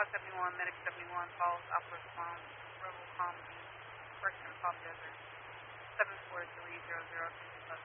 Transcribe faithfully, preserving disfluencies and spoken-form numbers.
Squad seventy-one, Medic seventy-one, false Alpha response, Rebel Comedy, First and Pop Desert, seven four three zero zero six seven.